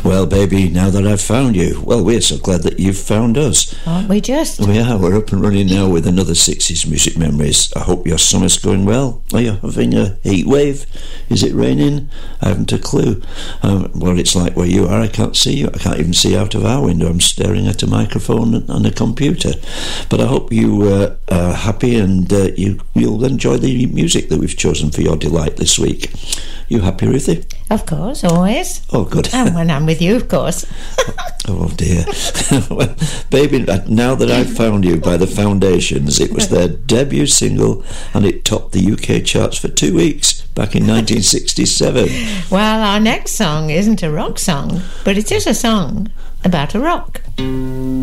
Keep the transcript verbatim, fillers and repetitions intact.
Well, baby, now that I've found you, well, we're so glad that you've found us. Aren't we just? We are. We're up and running now with another sixties Music Memories. I hope your summer's going well. Are you having a heat wave? Is it raining? I haven't a clue. Um, what it's like where you are, I can't see you. I can't even see out of our window. I'm staring at a microphone on a computer. But I hope you uh, are happy and uh, you, you'll enjoy the music that we've chosen for your delight this week. You happy, Ruthie? Of course, always. Oh, good. And when I'm with you, of course. Oh, dear. Well, baby, Now That I've Found You by The Foundations. It was their debut single and it topped the U K charts for two weeks back in nineteen sixty-seven. Well, our next song isn't a rock song, but it is a song about a rock.